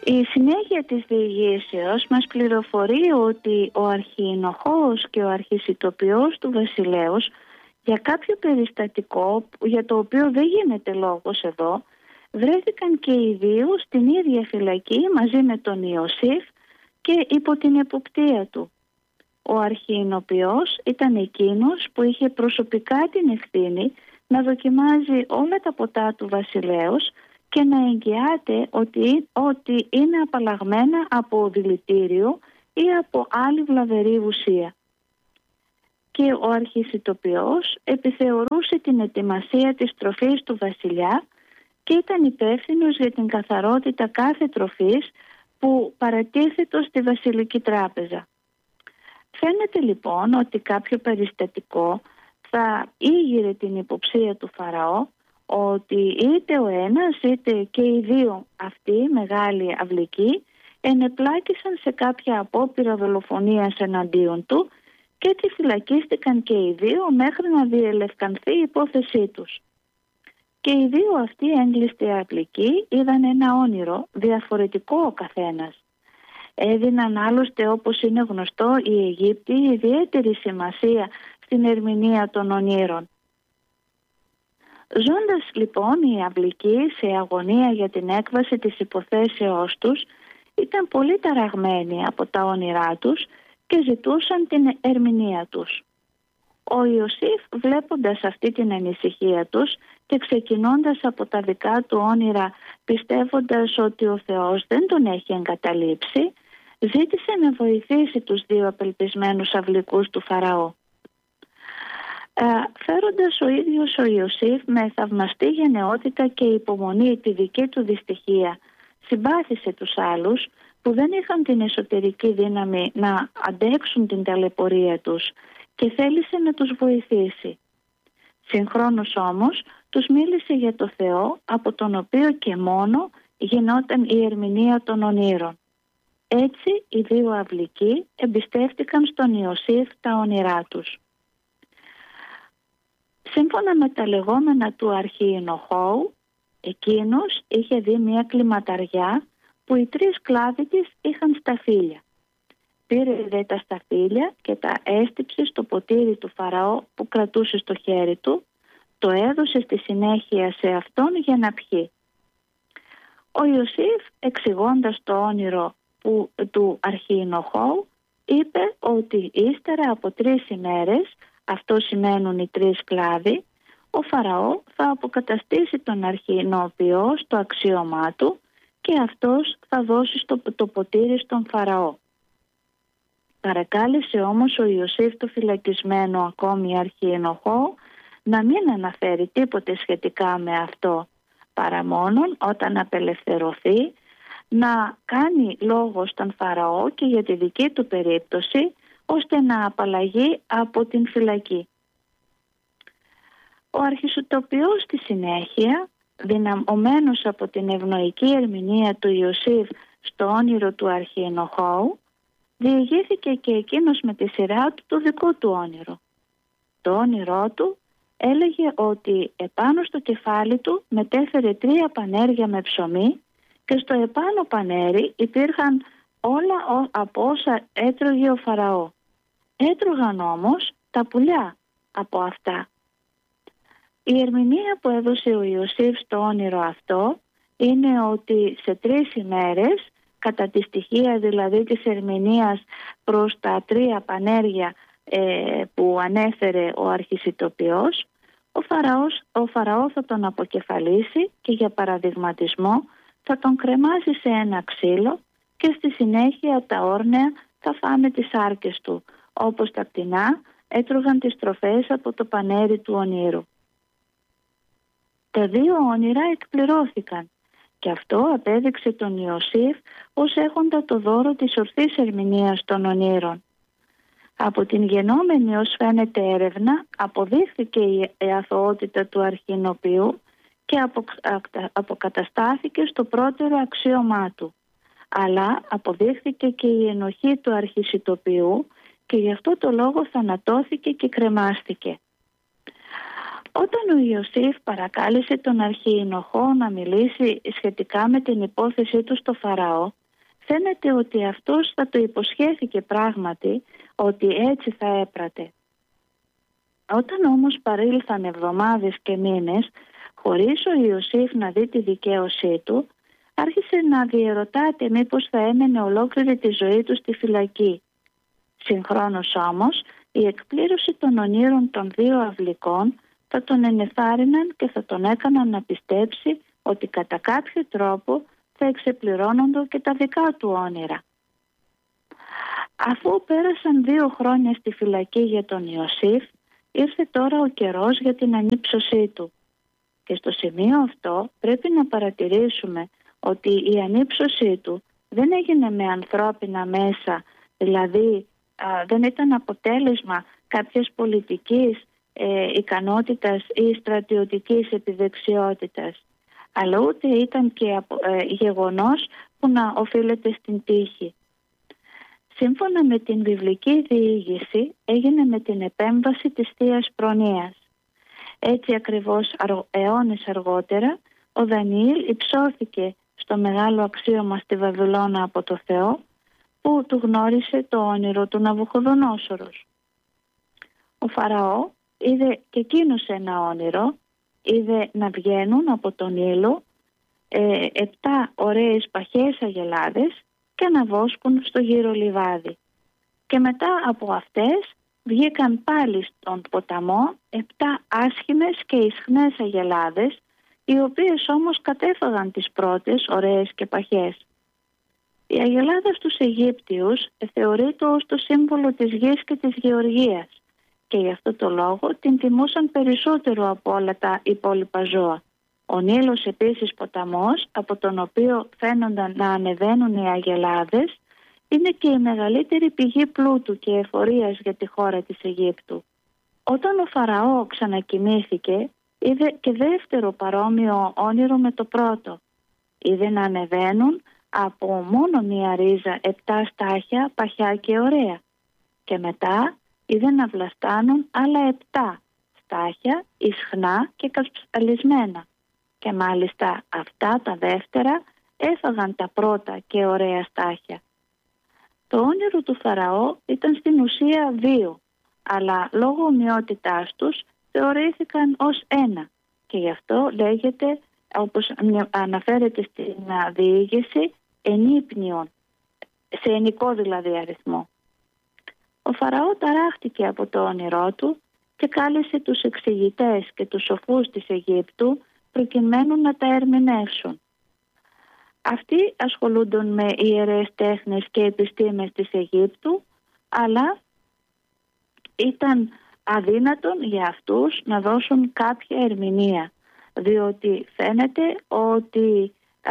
Η συνέχεια της διηγήσεως μας πληροφορεί ότι ο αρχιεινοχώος και ο αρχισιτοποιός του βασιλέως για κάποιο περιστατικό για το οποίο δεν γίνεται λόγος εδώ βρέθηκαν και οι δύο στην ίδια φυλακή μαζί με τον Ιωσήφ και υπό την εποπτεία του. Ο αρχιεινοποιός ήταν εκείνος που είχε προσωπικά την ευθύνη να δοκιμάζει όλα τα ποτά του βασιλέως και να εγγυάται ότι είναι απαλλαγμένα από δηλητήριο ή από άλλη βλαβερή ουσία. Και ο αρχισιτοποιός επιθεωρούσε την ετοιμασία της τροφής του βασιλιά και ήταν υπεύθυνος για την καθαρότητα κάθε τροφής που παρατίθετο στη βασιλική τράπεζα. Φαίνεται λοιπόν ότι κάποιο περιστατικό θα ήγηρε την υποψία του Φαραώ ότι είτε ο ένας είτε και οι δύο αυτοί μεγάλοι αυλικοί ενεπλάκησαν σε κάποια απόπειρα δολοφονίας εναντίον του και έτσι φυλακίστηκαν και οι δύο μέχρι να διελευκανθεί η υπόθεσή τους. Και οι δύο αυτοί έγκλειστοι αυλικοί είδαν ένα όνειρο διαφορετικό ο καθένας. Έδιναν άλλωστε, όπως είναι γνωστό, οι Αιγύπτιοι ιδιαίτερη σημασία στην ερμηνεία των ονείρων. Ζώντας λοιπόν οι αυλικοί σε αγωνία για την έκβαση της υποθέσεώς τους, ήταν πολύ ταραγμένοι από τα όνειρά τους και ζητούσαν την ερμηνεία τους. Ο Ιωσήφ, βλέποντας αυτή την ανησυχία τους και ξεκινώντας από τα δικά του όνειρα, πιστεύοντας ότι ο Θεός δεν τον έχει εγκαταλείψει, ζήτησε να βοηθήσει τους δύο απελπισμένους αυλικούς του Φαραώ. Φέροντας ο ίδιος ο Ιωσήφ με θαυμαστή γενναιότητα και υπομονή τη δική του δυστυχία, συμπάθησε τους άλλους που δεν είχαν την εσωτερική δύναμη να αντέξουν την ταλαιπωρία τους και θέλησε να τους βοηθήσει. Συγχρόνως όμως τους μίλησε για το Θεό, από τον οποίο και μόνο γινόταν η ερμηνεία των ονείρων. Έτσι οι δύο αυλικοί εμπιστεύτηκαν στον Ιωσήφ τα όνειρά τους. Σύμφωνα με τα λεγόμενα του αρχιεινοχώου, εκείνος είχε δει μια κλιματαριά που οι τρεις σκλάβοι της είχαν σταφύλια. Πήρε δε τα σταφύλια και τα έστυψε στο ποτήρι του Φαραώ που κρατούσε στο χέρι του, το έδωσε στη συνέχεια σε αυτόν για να πιει. Ο Ιωσήφ, εξηγώντας το όνειρο του αρχιεινοχώου, είπε ότι ύστερα από 3 ημέρες, αυτό σημαίνουν οι 3 σκλάβοι, ο Φαραώ θα αποκαταστήσει τον αρχιεινοποιό στο αξίωμά του και αυτός θα δώσει το ποτήρι στον Φαραώ. Παρακάλεσε όμως ο Ιωσήφ το φυλακισμένο ακόμη αρχιεινοχώο να μην αναφέρει τίποτε σχετικά με αυτό, παρά μόνον όταν απελευθερωθεί να κάνει λόγο στον Φαραώ και για τη δική του περίπτωση, ώστε να απαλλαγεί από την φυλακή. Ο αρχισιτοποιός στη συνέχεια, δυναμωμένος από την ευνοϊκή ερμηνεία του Ιωσήφ στο όνειρο του αρχιεινοχώου, διηγήθηκε και εκείνος με τη σειρά του το δικό του όνειρο. Το όνειρό του έλεγε ότι επάνω στο κεφάλι του μετέφερε 3 πανέρια με ψωμί και στο επάνω πανέρι υπήρχαν όλα από όσα έτρωγε ο Φαραώ. Έτρωγαν όμως τα πουλιά από αυτά. Η ερμηνεία που έδωσε ο Ιωσήφ στο όνειρο αυτό είναι ότι σε 3 ημέρες, κατά τη στοιχεία δηλαδή της ερμηνείας προς τα 3 πανέρια που ανέφερε ο αρχισιτοποιός, ο Φαραώ θα τον αποκεφαλίσει και για παραδειγματισμό θα τον κρεμάσει σε ένα ξύλο και στη συνέχεια τα όρνεα θα φάνε τις άρκες του, όπως τα πτηνά έτρωγαν τις τροφές από το πανέρι του ονείρου. Τα 2 όνειρα εκπληρώθηκαν και αυτό απέδειξε τον Ιωσήφ ως έχοντα το δώρο της ορθής ερμηνείας των ονείρων. Από την γενόμενη ως φαίνεται έρευνα αποδείχθηκε η αθωότητα του αρχιεινοποιού και αποκαταστάθηκε στο πρώτερο αξίωμά του. Αλλά αποδείχθηκε και η ενοχή του αρχισιτοποιού και γι' αυτό το λόγο θανατώθηκε και κρεμάστηκε. Όταν ο Ιωσήφ παρακάλεσε τον αρχιηνοχό να μιλήσει σχετικά με την υπόθεσή του στο Φαραώ, φαίνεται ότι αυτός θα το υποσχέθηκε πράγματι ότι έτσι θα έπρατε. Όταν όμως παρήλθαν εβδομάδες και μήνες, χωρίς ο Ιωσήφ να δει τη δικαίωσή του, άρχισε να διερωτάται μήπως θα έμενε ολόκληρη τη ζωή του στη φυλακή. Συγχρόνως όμως, η εκπλήρωση των ονείρων των δύο αυλικών θα τον ενεθάρρυναν και θα τον έκαναν να πιστέψει ότι κατά κάποιο τρόπο θα εξεπληρώνονται και τα δικά του όνειρα. Αφού πέρασαν 2 χρόνια στη φυλακή για τον Ιωσήφ, ήρθε τώρα ο καιρός για την ανύψωσή του. Και στο σημείο αυτό πρέπει να παρατηρήσουμε ότι η ανύψωσή του δεν έγινε με ανθρώπινα μέσα, δηλαδή δεν ήταν αποτέλεσμα κάποιας πολιτικής ικανότητας ή στρατιωτικής επιδεξιότητας, αλλά ούτε ήταν και γεγονός που να οφείλεται στην τύχη. Σύμφωνα με την βιβλική διήγηση, έγινε με την επέμβαση της Θείας Προνοίας. Έτσι ακριβώς αιώνες αργότερα, ο Δανιήλ υψώθηκε στο μεγάλο αξίωμα στη Βαβυλώνα από το Θεό, που του γνώρισε το όνειρο του Ναβουχοδονόσορος. Ο Φαραώ είδε και εκείνος ένα όνειρο, είδε να βγαίνουν από τον ήλο 7 ωραίες παχές αγελάδες και να βόσκουν στο γύρο λιβάδι. Και μετά από αυτές βγήκαν πάλι στον ποταμό 7 άσχημες και ισχνές αγελάδες, οι οποίες όμως κατέφαγαν τις πρώτες ωραίες και παχές. Η αγελάδα στους Αιγύπτιους θεωρείται ως το σύμβολο της γης και της γεωργίας και γι' αυτό το λόγο την τιμούσαν περισσότερο από όλα τα υπόλοιπα ζώα. Ο Νείλος επίσης ποταμός, από τον οποίο φαίνονταν να ανεβαίνουν οι αγελάδες, είναι και η μεγαλύτερη πηγή πλούτου και εφορίας για τη χώρα της Αιγύπτου. Όταν ο Φαραώ ξανακοιμήθηκε, είδε και δεύτερο παρόμοιο όνειρο με το πρώτο. Είδε να ανεβαίνουν από μόνο μία ρίζα 7 στάχια παχιά και ωραία. Και μετά είδε να βλαστάνουν άλλα 7 στάχια ισχνά και καψαλισμένα. Και μάλιστα αυτά τα δεύτερα έφαγαν τα πρώτα και ωραία στάχια. Το όνειρο του Φαραώ ήταν στην ουσία 2, αλλά λόγω ομοιότητάς τους θεωρήθηκαν ως 1 και γι' αυτό λέγεται, όπως αναφέρεται στην διήγηση, ενύπνιον, σε ενικό δηλαδή αριθμό. Ο Φαραώ ταράχτηκε από το όνειρό του και κάλεσε τους εξηγητές και τους σοφούς της Αιγύπτου προκειμένου να τα ερμηνεύσουν. Αυτοί ασχολούνταν με ιερές τέχνες και επιστήμες της Αιγύπτου, αλλά ήταν αδύνατον για αυτούς να δώσουν κάποια ερμηνεία, διότι φαίνεται ότι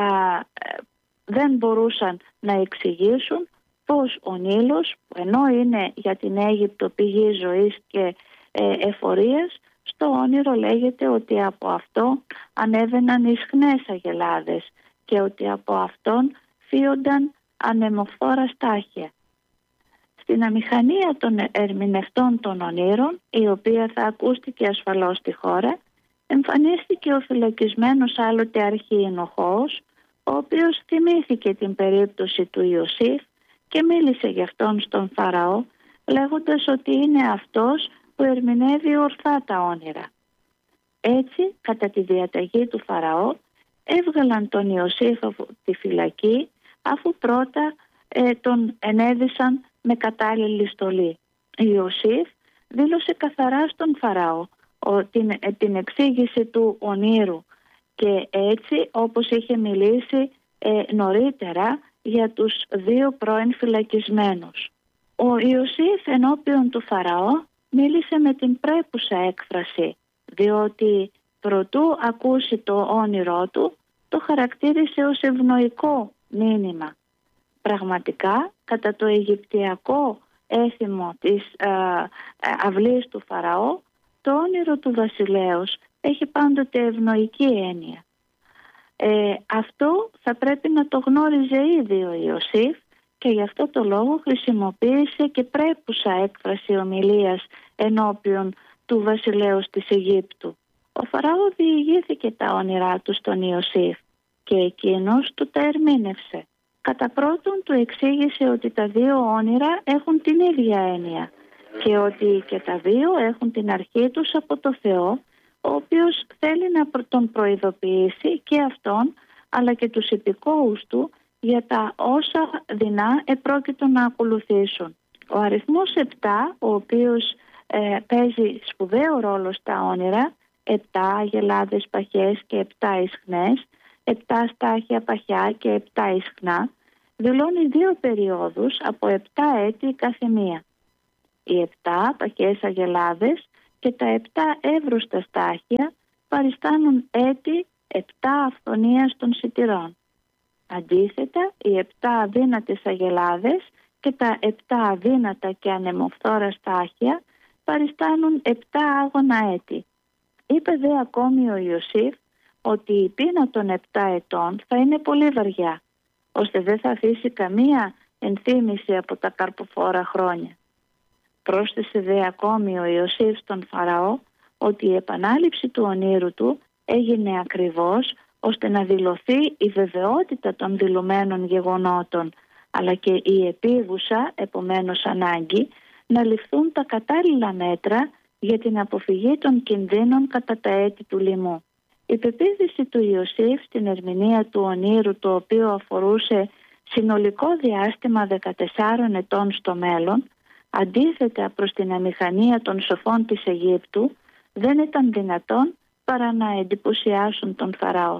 δεν μπορούσαν να εξηγήσουν πως ο Νείλος, που ενώ είναι για την Αίγυπτο πηγή ζωής και εφορίας, στο όνειρο λέγεται ότι από αυτό ανέβαιναν ισχνές αγελάδες και ότι από αυτόν φύονταν ανεμοφόρα στάχια. Στην αμηχανία των ερμηνευτών των ονείρων, η οποία θα ακούστηκε ασφαλώς στη χώρα, εμφανίστηκε ο φυλακισμένος άλλοτε αρχιηνοχός, ο οποίος θυμήθηκε την περίπτωση του Ιωσήφ και μίλησε γι' αυτόν στον Φαραώ, λέγοντας ότι είναι αυτός που ερμηνεύει ορθά τα όνειρα. Έτσι, κατά τη διαταγή του Φαραώ, έβγαλαν τον Ιωσήφ από τη φυλακή, αφού πρώτα τον ενέδυσαν με κατάλληλη στολή. Ο Ιωσήφ δήλωσε καθαρά στον Φαραώ την εξήγηση του ονείρου και έτσι, όπως είχε μιλήσει νωρίτερα για τους 2 πρώην φυλακισμένους. Ο Ιωσήφ ενώπιον του Φαραώ μίλησε με την πρέπουσα έκφραση, διότι προτού ακούσει το όνειρό του, το χαρακτήρισε ως ευνοϊκό μήνυμα. Πραγματικά, κατά το αιγυπτιακό έθιμο της αυλής του Φαραώ, το όνειρο του βασιλέως έχει πάντοτε ευνοϊκή έννοια. Αυτό θα πρέπει να το γνώριζε ήδη ο Ιωσήφ και γι' αυτό το λόγο χρησιμοποίησε και πρέπουσα έκφραση ομιλίας ενώπιον του βασιλέως της Αιγύπτου. Ο Φαραώ διηγήθηκε τα όνειρά του στον Ιωσήφ και εκείνος του τα ερμήνευσε. Κατά πρώτον του εξήγησε ότι τα δύο όνειρα έχουν την ίδια έννοια και ότι και τα δύο έχουν την αρχή τους από το Θεό, ο οποίος θέλει να τον προειδοποιήσει και αυτόν αλλά και τους υπηκόους του για τα όσα δεινά επρόκειτο να ακολουθήσουν. Ο αριθμός 7, ο οποίος παίζει σπουδαίο ρόλο στα όνειρα, 7 αγελάδες παχιές και 7 ισχνές, 7 στάχια παχιά και 7 ισχνά, δηλώνει δύο περιόδους από 7 έτη κάθε μία. Οι 7 παχιές αγελάδες και τα 7 εύρουστα στάχια παριστάνουν έτη 7 αυθονίας των σιτηρών. Αντίθετα, οι 7 αδύνατες αγελάδες και τα 7 αδύνατα και ανεμοφθόρα στάχια παριστάνουν 7 άγωνα έτη. Είπε δε ακόμη ο Ιωσήφ ότι η πείνα των 7 ετών θα είναι πολύ βαριά, ώστε δεν θα αφήσει καμία ενθύμηση από τα καρποφόρα χρόνια. Πρόσθεσε δε ακόμη ο Ιωσήφ στον Φαραώ ότι η επανάληψη του ονείρου του έγινε ακριβώς ώστε να δηλωθεί η βεβαιότητα των δηλωμένων γεγονότων, αλλά και η επίγουσα, επομένως ανάγκη, να ληφθούν τα κατάλληλα μέτρα για την αποφυγή των κινδύνων κατά τα έτη του λοιμού. Η πεποίθηση του Ιωσήφ στην ερμηνεία του ονείρου, το οποίο αφορούσε συνολικό διάστημα 14 ετών στο μέλλον, αντίθετα προς την αμηχανία των σοφών της Αιγύπτου, δεν ήταν δυνατόν παρά να εντυπωσιάσουν τον Φαραώ.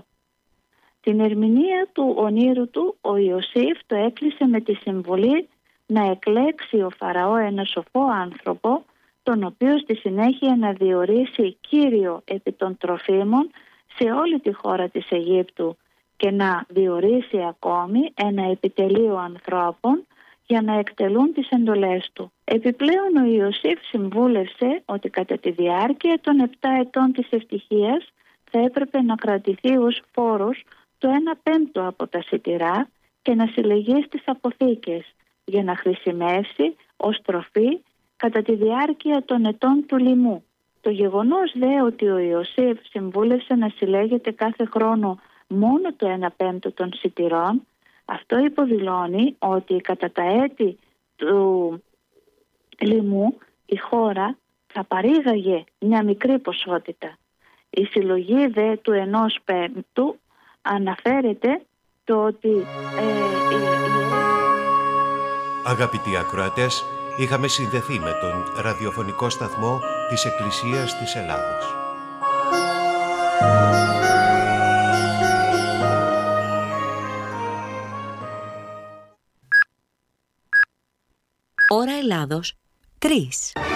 Την ερμηνεία του ονείρου του ο Ιωσήφ το έκλεισε με τη συμβολή να εκλέξει ο Φαραώ ένα σοφό άνθρωπο, τον οποίο στη συνέχεια να διορίσει κύριο επί των τροφίμων σε όλη τη χώρα της Αιγύπτου και να διορίσει ακόμη ένα επιτελείο ανθρώπων για να εκτελούν τις εντολές του. Επιπλέον ο Ιωσήφ συμβούλευσε ότι κατά τη διάρκεια των 7 ετών της ευτυχίας θα έπρεπε να κρατηθεί ως φόρος το 1/5 από τα σιτηρά και να συλλεγεί στις αποθήκες για να χρησιμεύσει ως τροφή κατά τη διάρκεια των ετών του λοιμού. Το γεγονός δε ότι ο Ιωσήφ συμβούλευσε να συλλέγεται κάθε χρόνο μόνο το 1/5 των σιτηρών, αυτό υποδηλώνει ότι κατά τα έτη του λοιμού η χώρα θα παρήγαγε μια μικρή ποσότητα. Η συλλογή δε του 1/5 αναφέρεται το ότι... Αγαπητοί ακροατές, είχαμε συνδεθεί με τον ραδιοφωνικό σταθμό της Εκκλησίας της Ελλάδος. Ώρα Ελλάδος 3.